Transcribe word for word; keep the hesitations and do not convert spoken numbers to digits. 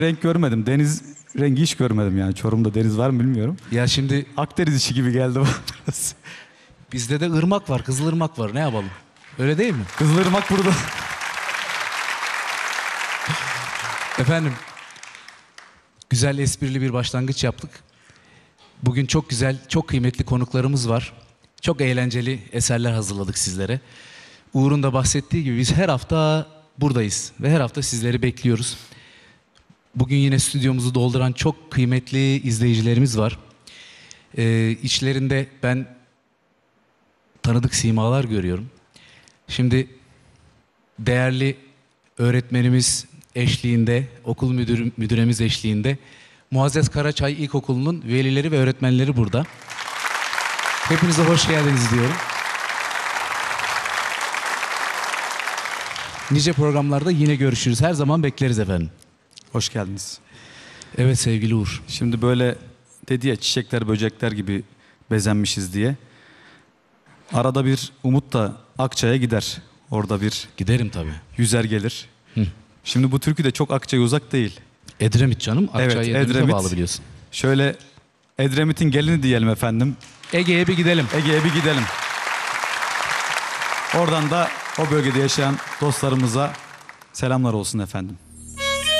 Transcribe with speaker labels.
Speaker 1: renk görmedim. Deniz rengi hiç görmedim yani. Çorum'da deniz var mı bilmiyorum.
Speaker 2: Ya şimdi
Speaker 1: Akdeniz işi gibi geldi bana.
Speaker 2: bizde de ırmak var, Kızılırmak var. Ne yapalım? Öyle değil mi?
Speaker 1: Kızılırmak burada.
Speaker 2: Efendim, güzel esprili bir başlangıç yaptık. Bugün çok güzel, çok kıymetli konuklarımız var. Çok eğlenceli eserler hazırladık sizlere. Uğur'un da bahsettiği gibi biz her hafta buradayız ve her hafta sizleri bekliyoruz. Bugün yine stüdyomuzu dolduran çok kıymetli izleyicilerimiz var. Ee, içlerinde ben tanıdık simalar görüyorum. Şimdi değerli öğretmenimiz eşliğinde, okul müdür, müdüremiz eşliğinde Muazzez Karaçay İlkokulu'nun velileri ve öğretmenleri burada. Hepinize hoş geldiniz diyorum. Nice programlarda yine görüşürüz. Her zaman bekleriz efendim.
Speaker 1: Hoş geldiniz.
Speaker 2: Evet sevgili Uğur.
Speaker 1: Şimdi böyle dedi ya, çiçekler böcekler gibi bezenmişiz diye. Arada bir Umut da Akçay'a gider. Orada bir
Speaker 2: Giderim tabii.
Speaker 1: yüzer gelir.
Speaker 2: Hı.
Speaker 1: Şimdi bu türkü de çok Akçay'a uzak değil.
Speaker 2: Edremit canım. Akçay
Speaker 1: Evet,
Speaker 2: Edremit'e
Speaker 1: Edremit.
Speaker 2: bağlı biliyorsun.
Speaker 1: Şöyle Edremit'in gelini diyelim efendim.
Speaker 2: Ege'ye bir gidelim.
Speaker 1: Ege'ye bir gidelim. Oradan da o bölgede yaşayan dostlarımıza selamlar olsun efendim.